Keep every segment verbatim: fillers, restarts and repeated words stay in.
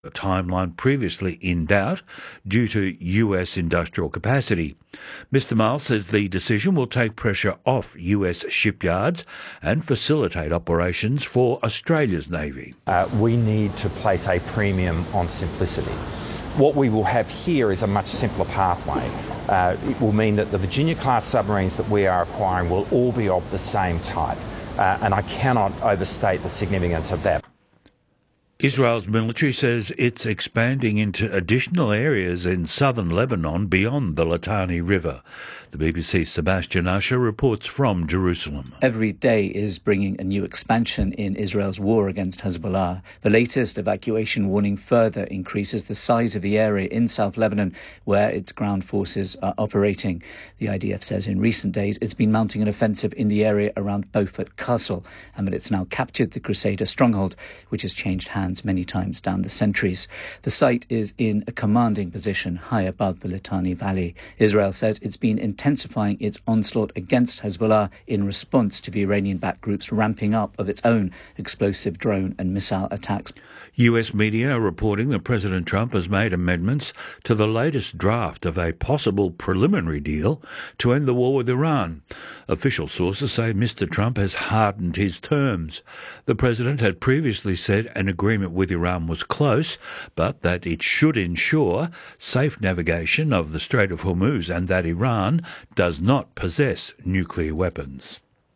a timeline previously in doubt due to U S industrial capacity. Mister Mull says the decision will take pressure off U S shipyards and facilitate operations for Australia's Navy. Uh, we need to place a premium on simplicity. What we will have here is a much simpler pathway. Uh, it will mean that the Virginia-class submarines that we are acquiring will all be of the same type, uh, and I cannot overstate the significance of that. Israel's military says it's expanding into additional areas in southern Lebanon beyond the Litani River. The B B C's Sebastian Usher reports from Jerusalem. Every day is bringing a new expansion in Israel's war against Hezbollah. The latest evacuation warning further increases the size of the area in South Lebanon where its ground forces are operating. The I D F says in recent days it's been mounting an offensive in the area around Beaufort Castle and that it's now captured the Crusader stronghold, which has changed hands many times down the centuries. The site is in a commanding position high above the Litani Valley. Israel says it's been intensifying its onslaught against Hezbollah in response to the Iranian-backed group's ramping up of its own explosive drone and missile attacks. U S media are reporting that President Trump has made amendments to the latest draft of a possible preliminary deal to end the war with Iran. Official sources say Mister Trump has hardened his terms. The president had previously said an agreement with Iran was close, but that it should ensure safe navigation of the Strait of Hormuz and that Iran does not possess nuclear weapons.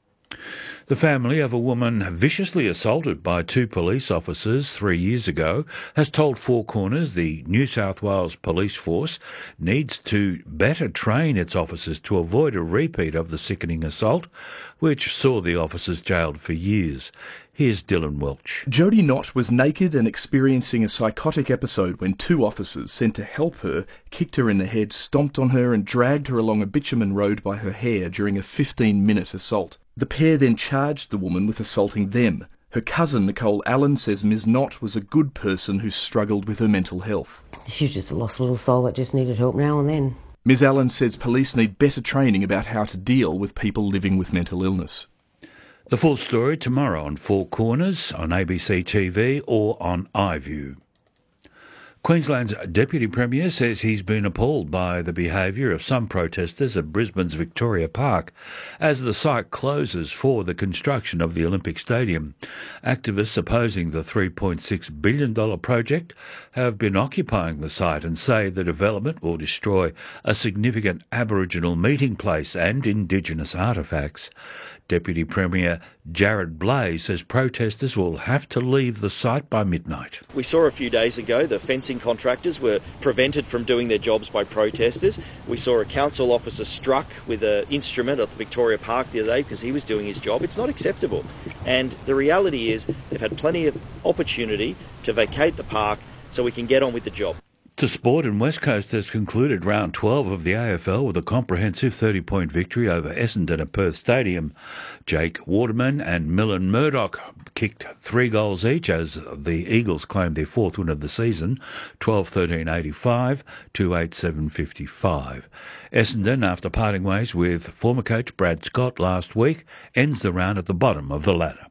The family of a woman viciously assaulted by two police officers three years ago has told Four Corners the New South Wales Police Force needs to better train its officers to avoid a repeat of the sickening assault, which saw the officers jailed for years. Here's Dylan Welch. Jody Knott was naked and experiencing a psychotic episode when two officers sent to help her kicked her in the head, stomped on her and dragged her along a bitumen road by her hair during a fifteen-minute assault. The pair then charged the woman with assaulting them. Her cousin, Nicole Allen, says Miz Knott was a good person who struggled with her mental health. She was just a lost little soul that just needed help now and then. Miz Allen says police need better training about how to deal with people living with mental illness. The full story tomorrow on Four Corners, on A B C T V or on iView. Queensland's Deputy Premier says he's been appalled by the behaviour of some protesters at Brisbane's Victoria Park as the site closes for the construction of the Olympic Stadium. Activists opposing the three point six billion dollars project have been occupying the site and say the development will destroy a significant Aboriginal meeting place and Indigenous artefacts. Deputy Premier Jared Blay says protesters will have to leave the site by midnight. We saw a few days ago the fencing contractors were prevented from doing their jobs by protesters. We saw a council officer struck with an instrument at Victoria Park the other day because he was doing his job. It's not acceptable. And the reality is they've had plenty of opportunity to vacate the park so we can get on with the job. To sport, and West Coast has concluded round twelve of the A F L with a comprehensive thirty-point victory over Essendon at Perth Stadium. Jake Waterman and Millen Murdoch kicked three goals each as the Eagles claimed their fourth win of the season, twelve thirteen eighty-five to eight seven fifty-five. Essendon, after parting ways with former coach Brad Scott last week, ends the round at the bottom of the ladder.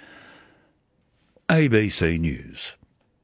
A B C News.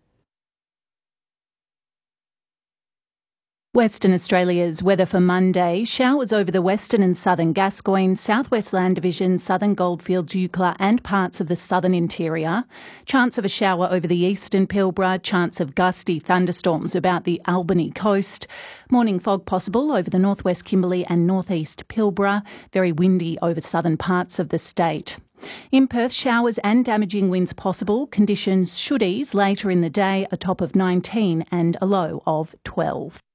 Western Australia's weather for Monday. Showers over the western and southern Gascoyne, southwest Land Division, southern Goldfields, Eucla and parts of the southern interior. Chance of a shower over the eastern Pilbara. Chance of gusty thunderstorms about the Albany coast. Morning fog possible over the northwest Kimberley and northeast Pilbara. Very windy over southern parts of the state. In Perth, showers and damaging winds possible. Conditions should ease later in the day, a top of nineteen and a low of twelve.